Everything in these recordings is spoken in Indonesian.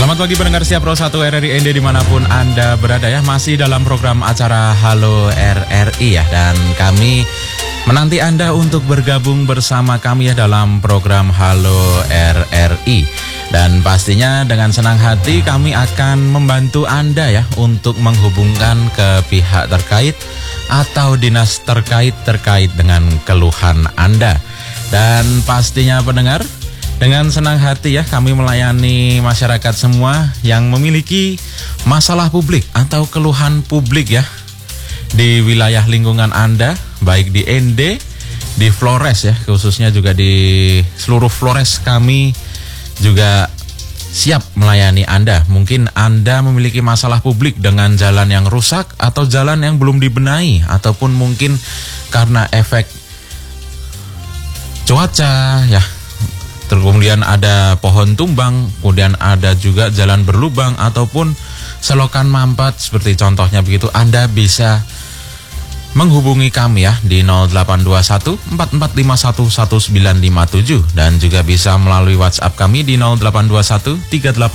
Selamat pagi pendengar siap Pro 1 RRI ND dimanapun Anda berada ya. Masih dalam program acara Halo RRI ya. Dan kami menanti Anda untuk bergabung bersama kami ya dalam program Halo RRI. Dan pastinya dengan senang hati kami akan membantu Anda ya untuk menghubungkan ke pihak terkait atau dinas terkait dengan keluhan Anda. Dan pastinya pendengar, dengan senang hati ya kami melayani masyarakat semua yang memiliki masalah publik atau keluhan publik ya di wilayah lingkungan Anda, baik di ND, di Flores ya, khususnya juga di seluruh Flores kami juga siap melayani Anda. Mungkin Anda memiliki masalah publik dengan jalan yang rusak atau jalan yang belum dibenahi, ataupun mungkin karena efek cuaca ya. Kemudian ada pohon tumbang, kemudian ada juga jalan berlubang ataupun selokan mampet seperti contohnya begitu. Anda bisa menghubungi kami ya di 0821 4451 1957 dan juga bisa melalui WhatsApp kami di 0821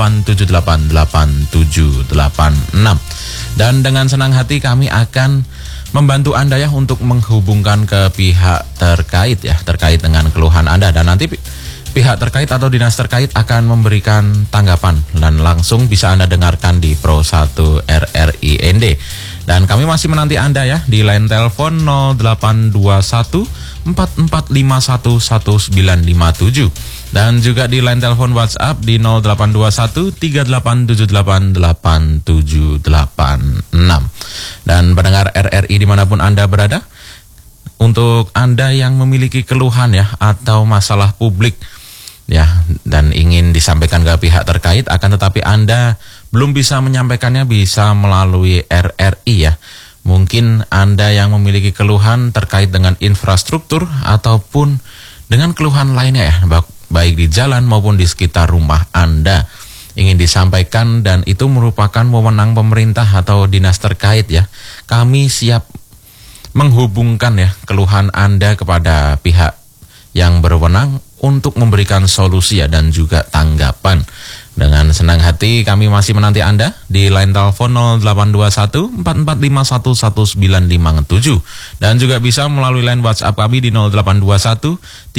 38788786. Dan dengan senang hati kami akan membantu Anda ya untuk menghubungkan ke pihak terkait ya, terkait dengan keluhan Anda. Dan nanti pihak terkait atau dinas terkait akan memberikan tanggapan dan langsung bisa Anda dengarkan di Pro 1 RRI ND. Dan kami masih menanti Anda ya di line telepon 0821 4451 1957 dan juga di line telepon WhatsApp di 0821 3878 8786. Dan pendengar RRI dimanapun Anda berada, untuk Anda yang memiliki keluhan ya atau masalah publik ya dan ingin disampaikan ke pihak terkait, akan tetapi Anda belum bisa menyampaikannya, bisa melalui RRI ya. Mungkin Anda yang memiliki keluhan terkait dengan infrastruktur ataupun dengan keluhan lainnya ya, baik di jalan maupun di sekitar rumah Anda ingin disampaikan, dan itu merupakan wewenang pemerintah atau dinas terkait ya. Kami siap menghubungkan ya keluhan Anda kepada pihak yang berwenang untuk memberikan solusi ya dan juga tanggapan. Dengan senang hati kami masih menanti Anda di line telepon 0821 4451 1957 dan juga bisa melalui line WhatsApp kami di 0821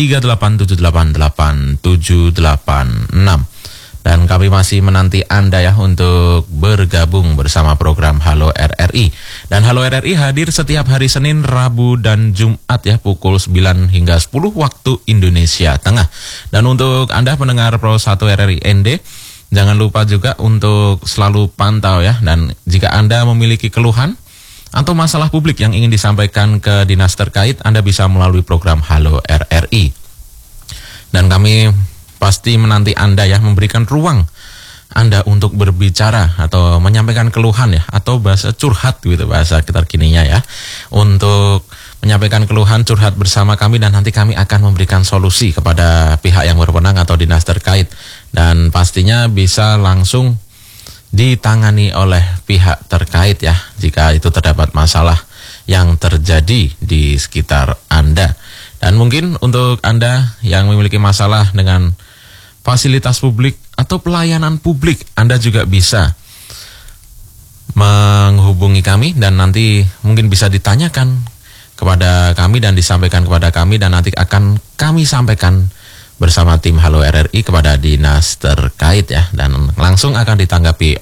3878 8786. Dan kami masih menanti Anda ya untuk bergabung bersama program Halo RRI. Dan Halo RRI hadir setiap hari Senin, Rabu, dan Jumat ya pukul 9 hingga 10 waktu Indonesia Tengah. Dan untuk Anda pendengar Pro 1 RRI ND, jangan lupa juga untuk selalu pantau ya. Dan jika Anda memiliki keluhan atau masalah publik yang ingin disampaikan ke dinas terkait, Anda bisa melalui program Halo RRI. Dan kami pasti menanti Anda ya, memberikan ruang Anda untuk berbicara atau menyampaikan keluhan ya, atau bahasa curhat gitu bahasa terkininya ya, untuk menyampaikan keluhan, curhat bersama kami, dan nanti kami akan memberikan solusi kepada pihak yang berwenang atau dinas terkait, dan pastinya bisa langsung ditangani oleh pihak terkait ya jika itu terdapat masalah yang terjadi di sekitar Anda. Dan mungkin untuk Anda yang memiliki masalah dengan fasilitas publik atau pelayanan publik, Anda juga bisa menghubungi kami dan nanti mungkin bisa ditanyakan kepada kami dan disampaikan kepada kami, dan nanti akan kami sampaikan bersama tim Halo RRI kepada dinas terkait ya, dan langsung akan ditanggapi